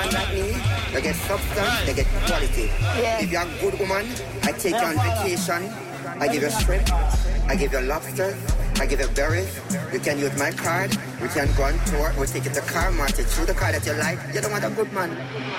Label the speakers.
Speaker 1: man like me, they get substance, they get quality.
Speaker 2: Yeah.
Speaker 1: If you're a good woman, I take you on vacation, I give you shrimp, I give you lobster, I give you berries. You can use my card, we can go on tour, we'll take you to car market, through the car that you like. You don't want a good man.